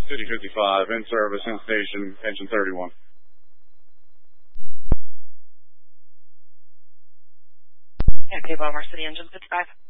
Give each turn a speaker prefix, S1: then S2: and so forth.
S1: City 55, in service, in station, engine 31.
S2: Okay, Baltimore City, engine 55.